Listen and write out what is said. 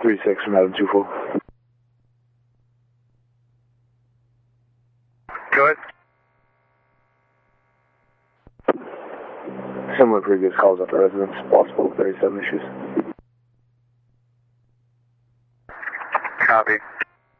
3-6 from Adam 2-4. Go ahead. Similar previous calls at the residence, possible 37 issues. Copy.